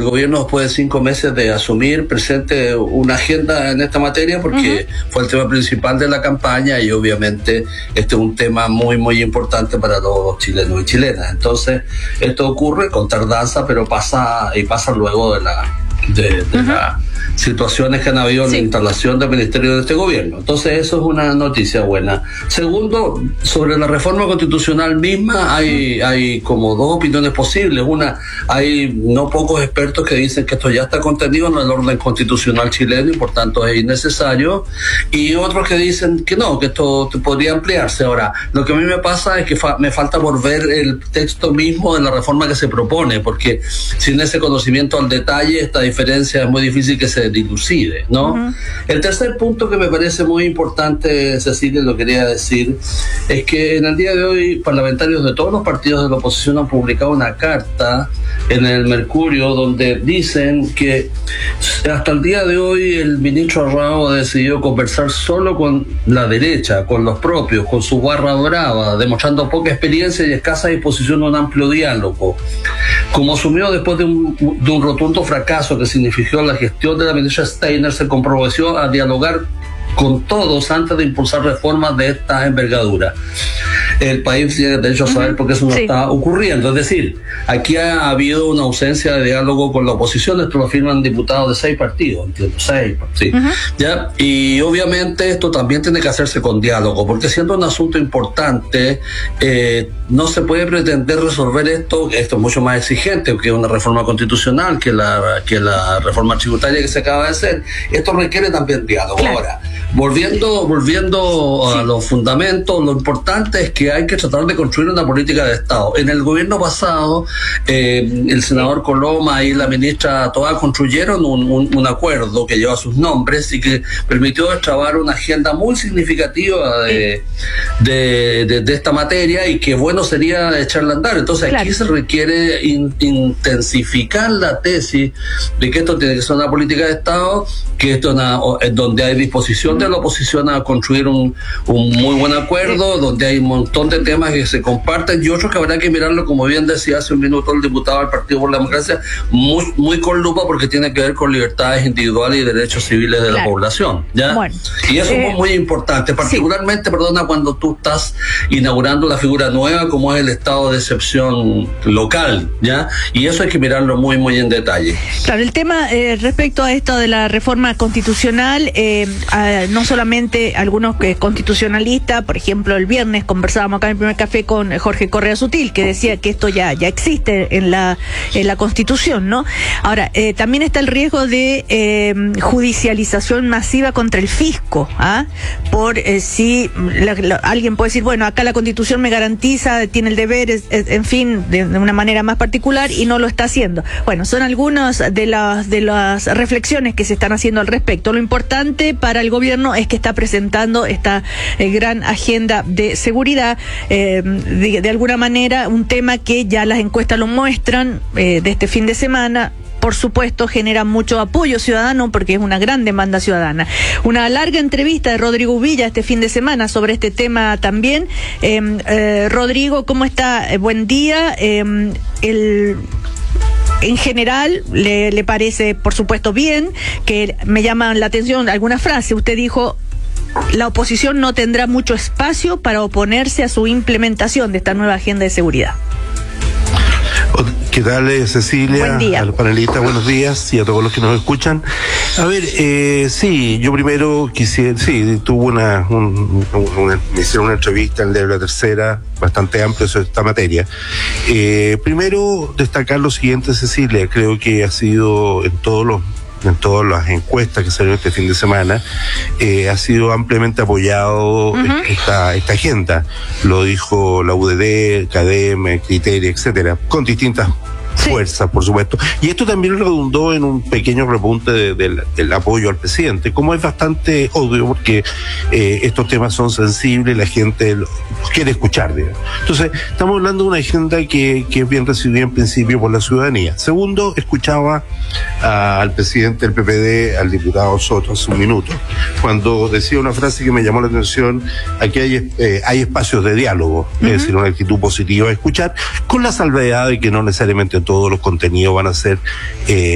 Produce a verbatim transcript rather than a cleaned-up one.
gobierno, después de cinco meses de asumir, presente una agenda en esta materia, porque uh-huh. fue el tema principal de la campaña y obviamente este es un tema muy, muy importante para todos los chilenos y chilenas. Entonces, esto ocurre con tardanza, pero pasa y pasa luego de la de, de uh-huh. las situaciones que han habido en sí. la instalación del ministerio de este gobierno. Entonces, eso es una noticia buena. Segundo, sobre la reforma constitucional misma, hay, hay como dos opiniones posibles. Una, hay no pocos expertos que dicen que esto ya está contenido en el orden constitucional chileno y por tanto es innecesario, y otros que dicen que no, que esto podría ampliarse. Ahora, lo que a mí me pasa es que fa- me falta por ver el texto mismo de la reforma que se propone, porque sin ese conocimiento al detalle, esta diferencia es muy difícil que se dilucide, ¿no? Uh-huh. El tercer punto que me parece muy importante, Cecilia, lo quería decir, es que en el día de hoy parlamentarios de todos los partidos de la oposición han publicado una carta en el Mercurio donde dicen que hasta el día de hoy el ministro Arrao ha decidido conversar solo con la derecha, con los propios, con su barra brava, demostrando poca experiencia y escasa disposición a un amplio diálogo. Como asumió después de un, de un rotundo fracaso que significó la gestión de la ministra Steiner, se comprometió a dialogar con todos antes de impulsar reformas de esta envergadura. El país tiene derecho a saber uh-huh. por qué eso no sí. está ocurriendo. Es decir, aquí ha habido una ausencia de diálogo con la oposición. Esto lo afirman diputados de seis partidos, entiendo, seis, sí. Uh-huh. ¿Ya? Y obviamente esto también tiene que hacerse con diálogo, porque siendo un asunto importante, eh, no se puede pretender resolver esto. Esto es mucho más exigente que una reforma constitucional, que la, que la reforma tributaria que se acaba de hacer. Esto requiere también diálogo. Claro. Ahora, volviendo, volviendo sí. a los fundamentos, lo importante es que hay que tratar de construir una política de Estado. En el gobierno pasado, eh, el senador Coloma y la ministra Toá construyeron un, un, un acuerdo que lleva sus nombres y que permitió destrabar una agenda muy significativa de, de, de, de esta materia, y que bueno sería echarla a andar. Entonces claro. aquí se requiere in, intensificar la tesis de que esto tiene que ser una política de Estado, que esto es una, donde hay disposición de la oposición a construir un, un muy buen acuerdo, donde hay un montón de temas que se comparten y otros que habrá que mirarlo, como bien decía hace un minuto el diputado del Partido por la Democracia, muy, muy con lupa, porque tiene que ver con libertades individuales y derechos civiles de claro. la población, ¿ya? Bueno, y eso eh, es muy importante, particularmente, sí. perdona, cuando tú estás inaugurando la figura nueva como es el estado de excepción local, ¿ya? Y eso hay que mirarlo muy, muy en detalle. Claro, el tema eh, respecto a esto de la reforma constitucional, eh, a, no solamente algunos que constitucionalistas, por ejemplo, el viernes conversábamos acá en el primer café con Jorge Correa Sutil, que decía que esto ya, ya existe en la, en la Constitución, ¿no? Ahora, eh, también está el riesgo de eh, judicialización masiva contra el fisco, ¿ah? Por eh, si la, la, alguien puede decir, bueno, acá la Constitución me garantiza, tiene el deber, es, es, en fin, de, de una manera más particular, y no lo está haciendo. Bueno, son algunas de las, de las reflexiones que se están haciendo al respecto. Lo importante para el gobierno es que está presentando esta eh, gran agenda de seguridad, eh, de, de alguna manera un tema que ya las encuestas lo muestran, eh, de este fin de semana. Por supuesto, genera mucho apoyo ciudadano porque es una gran demanda ciudadana. Una larga entrevista de Rodrigo Villa este fin de semana sobre este tema también. Eh, eh, Rodrigo, ¿cómo está? Eh, buen día. Eh, el... En general, le, le parece, por supuesto, bien, que me llaman la atención alguna frase. Usted dijo, la oposición no tendrá mucho espacio para oponerse a su implementación de esta nueva agenda de seguridad. ¿Qué tal, Cecilia? Buen día. Al panelista, buenos días, y a todos los que nos escuchan. A ver, eh, sí, yo primero quisiera, sí, tuvo una, un, una, me hicieron una entrevista en el de la tercera, bastante amplia sobre esta materia. Eh, primero, destacar lo siguiente, Cecilia, creo que ha sido en todos los en todas las encuestas que salieron este fin de semana, eh, ha sido ampliamente apoyado uh-huh. esta, esta agenda. Lo dijo la U D D, CADEM, Criteria, etcétera, con distintas sí. fuerzas, por supuesto. Y esto también redundó en un pequeño repunte de, de, del apoyo al presidente, como es bastante obvio, porque eh, estos temas son sensibles, la gente los quiere escuchar, digamos. Entonces, estamos hablando de una agenda que, que es bien recibida en principio por la ciudadanía. Segundo, escuchaba a, al presidente del P P D, al diputado Soto, hace un minuto, cuando decía una frase que me llamó la atención: aquí hay, eh, hay espacios de diálogo, uh-huh. es decir, una actitud positiva a escuchar, con la salvedad de que no necesariamente todos los contenidos van a ser eh,